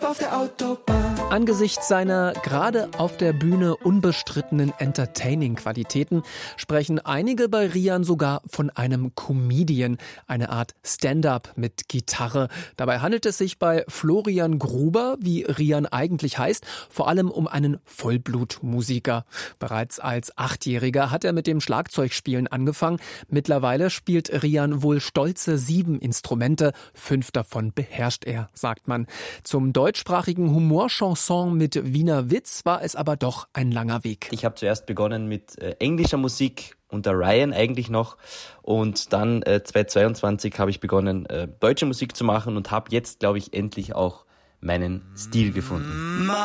auf der Autobahn. Angesichts seiner gerade auf der Bühne unbestrittenen Entertaining-Qualitäten sprechen einige bei Rian sogar von einem Comedian, eine Art Stand-up mit Gitarre. Dabei handelt es sich bei Florian Gruber, wie Rian eigentlich heißt, vor allem um einen Vollblutmusiker. Bereits als 8-Jähriger hat er mit dem Schlagzeugspielen angefangen. Mittlerweile spielt Rian wohl stolze 7 Instrumente, 5 davon beherrscht er, sagt man. Zum deutschsprachigen Humorchanson mit Wiener Witz war es aber doch ein langer Weg. Ich habe zuerst begonnen mit englischer Musik unter Ryan eigentlich noch und dann 2022 habe ich begonnen deutsche Musik zu machen und habe jetzt, glaube ich, endlich auch meinen Stil gefunden.